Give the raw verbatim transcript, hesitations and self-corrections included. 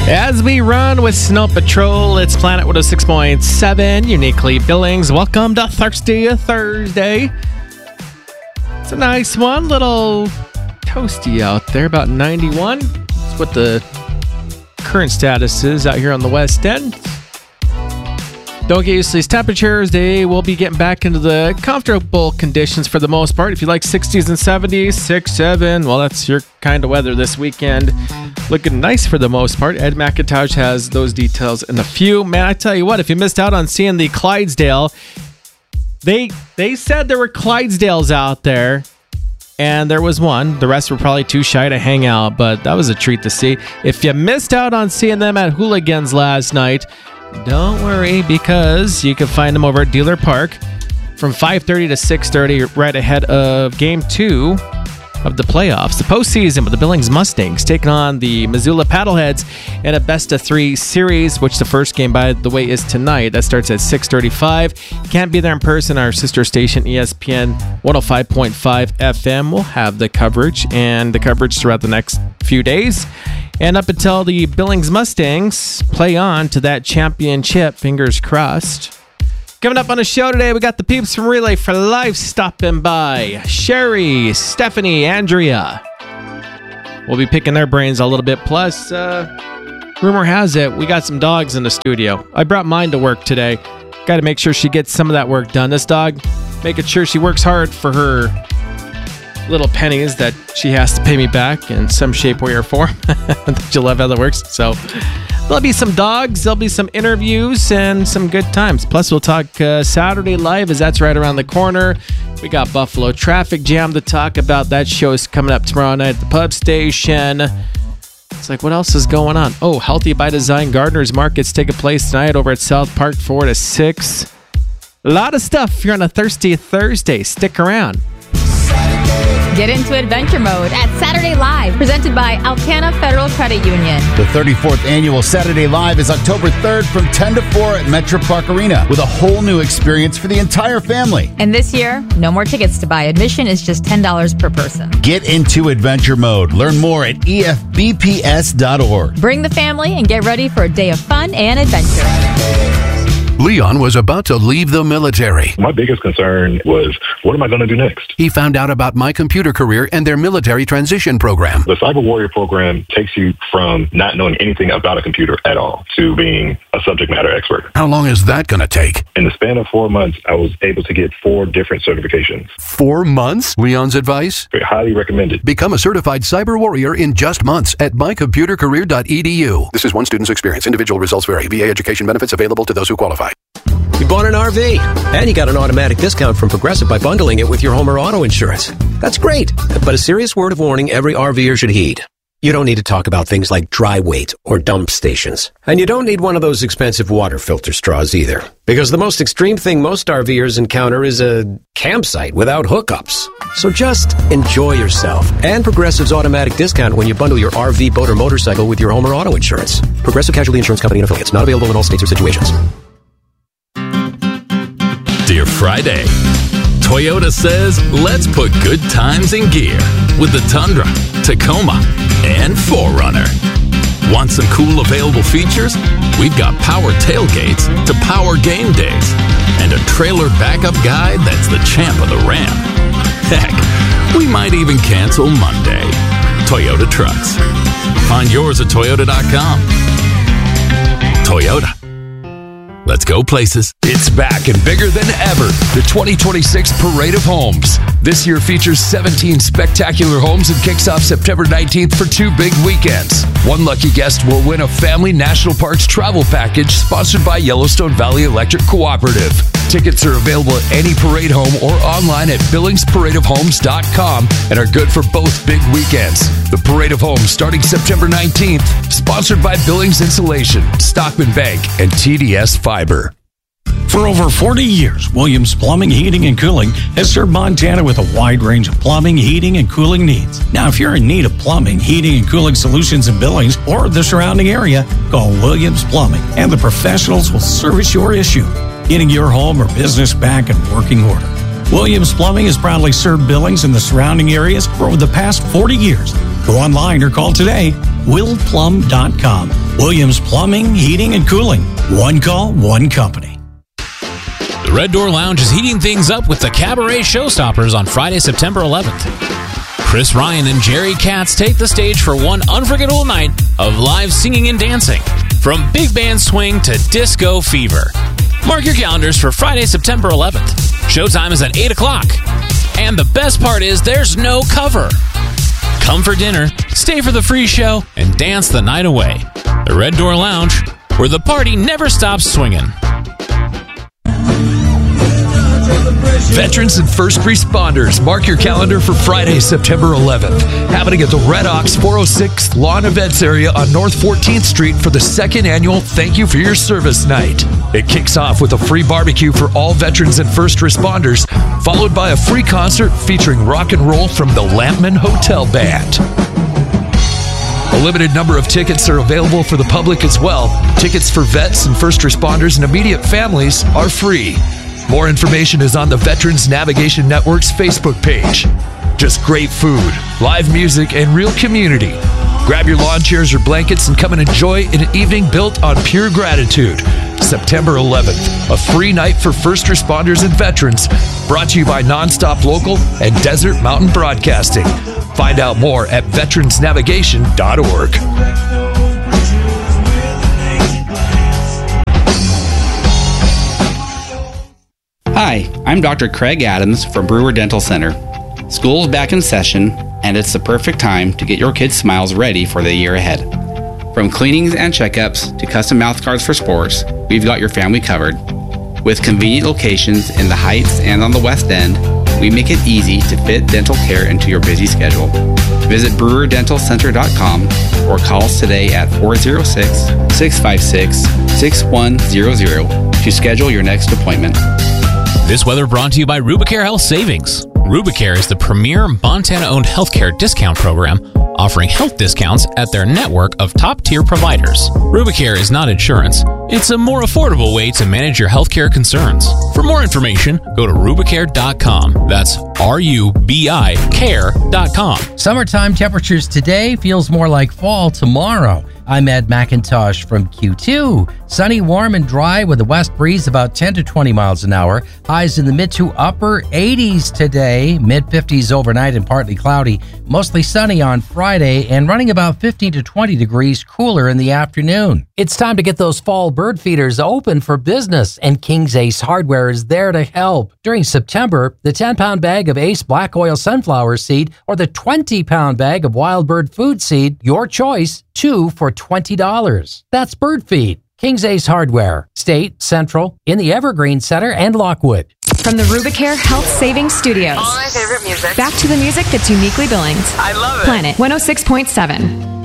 As we run with Snow Patrol, it's Planet one oh six point seven, uniquely Billings. Welcome to Thirsty Thursday. It's a nice one, little toasty out there, about ninety-one. That's what the current status is out here on the west end. Don't get used to these temperatures. They will be getting back into the comfortable conditions for the most part. If you like sixties and seventies, six, seven, well, that's your kind of weather this weekend. Looking nice for the most part. Ed McIntosh has those details in a few. Man, I tell you what, if you missed out on seeing the Clydesdale, they they said there were Clydesdales out there, and there was one. The rest were probably too shy to hang out, but that was a treat to see. If you missed out on seeing them at Hooligans last night, don't worry, because you can find them over at Dealer Park from five thirty to six thirty, right ahead of Game two of the playoffs. The postseason with the Billings Mustangs taking on the Missoula Paddleheads in a best-of-three series, which the first game, by the way, is tonight. That starts at six thirty-five. Can't be there in person. Our sister station, E S P N one oh five point five F M, will have the coverage, and the coverage throughout the next few days. And up until the Billings Mustangs play on to that championship, fingers crossed. Coming up on the show today, we got the peeps from Relay for Life stopping by. Sherry, Stephanie, Andrea. We'll be picking their brains a little bit. Plus, uh, rumor has it, we got some dogs in the studio. I brought mine to work today. Got to make sure she gets some of that work done. This dog, making sure she works hard for her little pennies that she has to pay me back in some shape, way, or form. You'll love how that works. So there'll be some dogs, there'll be some interviews, and some good times. Plus, we'll talk uh, Saturday Live, as that's right around the corner. We got Buffalo Traffic Jam to talk about. That show is coming up tomorrow night at the pub station. It's like, what else is going on? Oh, Healthy by Design Gardeners Market's taking place tonight over at South Park, four to six. A lot of stuff here on a Thirsty Thursday. Stick around. Get into adventure mode at Saturday Live, presented by Alcana Federal Credit Union. The thirty-fourth Annual Saturday Live is October third from ten to four at Metro Park Arena, with a whole new experience for the entire family. And this year, no more tickets to buy. Admission is just ten dollars per person. Get into adventure mode. Learn more at E F B P S dot org. Bring the family and get ready for a day of fun and adventure. Leon was about to leave the military. My biggest concern was, what am I going to do next? He found out about My Computer Career and their military transition program. The Cyber Warrior program takes you from not knowing anything about a computer at all to being a subject matter expert. How long is that going to take? In the span of four months, I was able to get four different certifications. Four months? Leon's advice? Highly recommended. Become a certified cyber warrior in just months at my computer career dot e d u. This is one student's experience. Individual results vary. V A education benefits available to those who qualify. You bought an R V, and you got an automatic discount from Progressive by bundling it with your home or auto insurance. That's great, but a serious word of warning every RVer should heed. You don't need to talk about things like dry weight or dump stations. And you don't need one of those expensive water filter straws either. Because the most extreme thing most RVers encounter is a campsite without hookups. So just enjoy yourself and Progressive's automatic discount when you bundle your R V, boat, or motorcycle with your home or auto insurance. Progressive Casualty Insurance Company and Affiliates. Not available in all states or situations. Dear Friday, Toyota says let's put good times in gear with the Tundra, Tacoma, and four runner. Want some cool available features? We've got power tailgates to power game days and a trailer backup guide that's the champ of the ramp. Heck, we might even cancel Monday. Toyota Trucks. Find yours at toyota dot com. Toyota. Let's go places. It's back and bigger than ever. The twenty twenty-six Parade of Homes. This year features seventeen spectacular homes and kicks off September nineteenth for two big weekends. One lucky guest will win a Family National Parks travel package sponsored by Yellowstone Valley Electric Cooperative. Tickets are available at any parade home or online at billings parade of homes dot com and are good for both big weekends. The Parade of Homes starting September nineteenth, sponsored by Billings Insulation, Stockman Bank, and T D S Fiber. For over forty years, Williams Plumbing, Heating, and Cooling has served Montana with a wide range of plumbing, heating, and cooling needs. Now, if you're in need of plumbing, heating, and cooling solutions in Billings or the surrounding area, call Williams Plumbing, and the professionals will service your issue, getting your home or business back in working order. Williams Plumbing has proudly served Billings and the surrounding areas for over the past forty years. Go online or call today, will plum dot com. Williams Plumbing, Heating, and Cooling. One call, one company. The Red Door Lounge is heating things up with the Cabaret Showstoppers on Friday, September eleventh. Chris Ryan and Jerry Katz take the stage for one unforgettable night of live singing and dancing, from big band swing to disco fever. Mark your calendars for Friday, September eleventh. Showtime is at eight o'clock. And the best part is there's no cover. Come for dinner, stay for the free show, and dance the night away. The Red Door Lounge, where the party never stops swinging. Veterans and first responders, mark your calendar for Friday, September eleventh. Happening at the Red Ox four oh six Lawn Events area on North fourteenth Street for the second annual Thank You for Your Service Night. It kicks off with a free barbecue for all veterans and first responders, followed by a free concert featuring rock and roll from the Lampman Hotel Band. A limited number of tickets are available for the public as well. Tickets for vets and first responders and immediate families are free. More information is on the Veterans Navigation Network's Facebook page. Just great food, live music, and real community. Grab your lawn chairs or blankets and come and enjoy an evening built on pure gratitude. September eleventh, a free night for first responders and veterans, brought to you by Nonstop Local and Desert Mountain Broadcasting. Find out more at veterans navigation dot org. Hi, I'm Doctor Craig Adams from Brewer Dental Center. School's back in session, and it's the perfect time to get your kids' smiles ready for the year ahead. From cleanings and checkups to custom mouth guards for sports, we've got your family covered. With convenient locations in the Heights and on the West End, we make it easy to fit dental care into your busy schedule. Visit brewer dental center dot com or call us today at four oh six, six five six, six one zero zero to schedule your next appointment. This weather brought to you by Rubicare Health Savings. Rubicare is the premier Montana-owned healthcare discount program, offering health discounts at their network of top-tier providers. Rubicare is not insurance. It's a more affordable way to manage your healthcare concerns. For more information, go to rubicare dot com. That's R U B I care dot com. Summertime temperatures today feels more like fall tomorrow. I'm Ed McIntosh from Q two. Sunny, warm, and dry with a west breeze about ten to twenty miles an hour. Highs in the mid to upper eighties today. Mid fifties overnight and partly cloudy. Mostly sunny on Friday and running about fifteen to twenty degrees cooler in the afternoon. It's time to get those fall bird feeders open for business, and King's Ace Hardware is there to help. During September, the ten-pound bag of Ace Black Oil Sunflower Seed or the twenty-pound bag of Wild Bird Food Seed, your choice, two for twenty dollars. That's Bird Feed. King's Ace Hardware, State, Central, in the Evergreen Center, and Lockwood. From the Rubicare Health Savings Studios. All my favorite music. Back to the music that's uniquely Billings. I love it. Planet one oh six point seven.